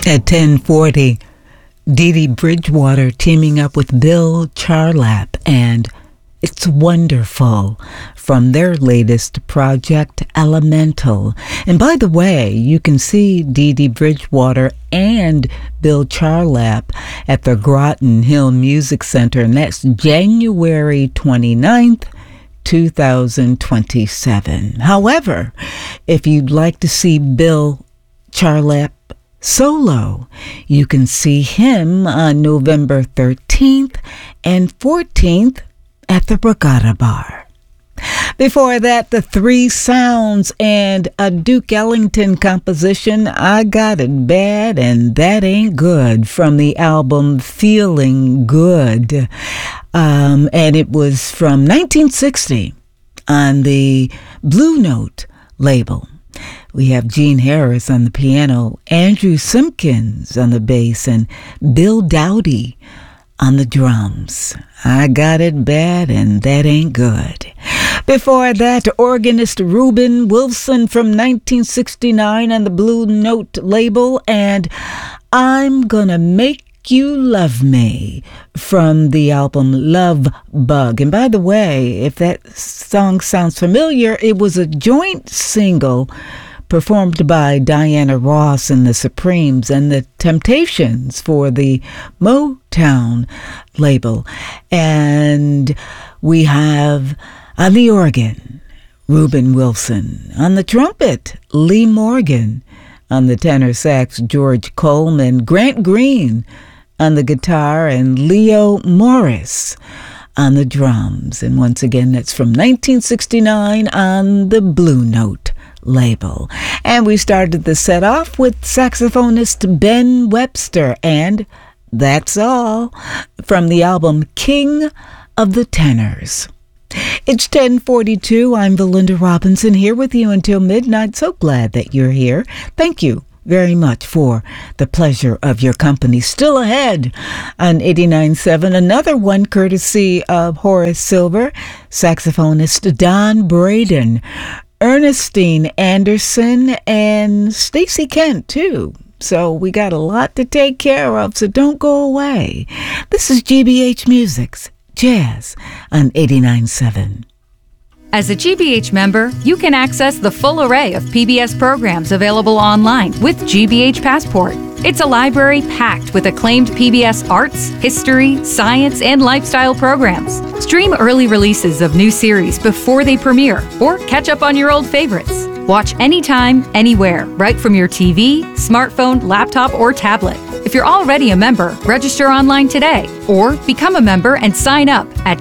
At 10:40, Dee Dee Bridgewater teaming up with Bill Charlap and It's Wonderful from their latest project, Elemental. And by the way, you can see Dee Dee Bridgewater and Bill Charlap at the Groton Hill Music Center, and that's January 29th, 2027. However, if you'd like to see Bill Charlap solo, you can see him on November 13th and 14th at the Regatta Bar. Before that, the Three Sounds and a Duke Ellington composition, I Got It Bad and That Ain't Good, from the album Feeling Good. And it was from 1960 on the Blue Note label. We have Gene Harris on the piano, Andrew Simpkins on the bass, and Bill Dowdy on the drums. I Got It Bad and That Ain't Good. Before that, organist Reuben Wilson from 1969 on the Blue Note label, and I'm Gonna Make You Love Me from the album Love Bug. And by the way, if that song sounds familiar, it was a joint single performed by Diana Ross and the Supremes and the Temptations for the Motown label. And we have on the organ, Reuben Wilson. On the trumpet, Lee Morgan. On the tenor sax, George Coleman. Grant Green on the guitar, and Leo Morris on the drums. And once again, that's from 1969 on the Blue Note label. And we started the set off with saxophonist Ben Webster and That's All from the album King of the Tenors. It's 10:42. I'm Belinda Robinson here with you until midnight. So glad that you're here. Thank you very much for the pleasure of your company. Still ahead on 89.7, another one courtesy of Horace Silver, saxophonist Don Braden, Ernestine Anderson, and Stacey Kent, too. So we got a lot to take care of, so don't go away. This is GBH Music's Jazz on 89.7. As a GBH member, you can access the full array of PBS programs available online with GBH Passport. It's a library packed with acclaimed PBS arts, history, science, and lifestyle programs. Stream early releases of new series before they premiere, or catch up on your old favorites. Watch anytime, anywhere, right from your TV, smartphone, laptop, or tablet. If you're already a member, register online today, or become a member and sign up at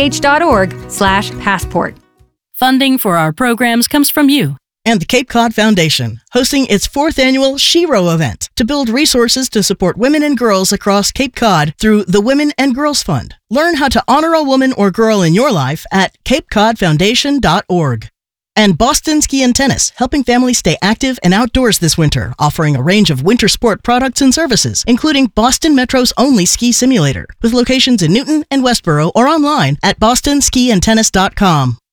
gbh.org/passport. Funding for our programs comes from you and the Cape Cod Foundation, hosting its 4th annual Shero event to build resources to support women and girls across Cape Cod through the Women and Girls Fund. Learn how to honor a woman or girl in your life at capecodfoundation.org. And Boston Ski and Tennis, helping families stay active and outdoors this winter, offering a range of winter sport products and services, including Boston Metro's only ski simulator, with locations in Newton and Westboro, or online at bostonskiandtennis.com.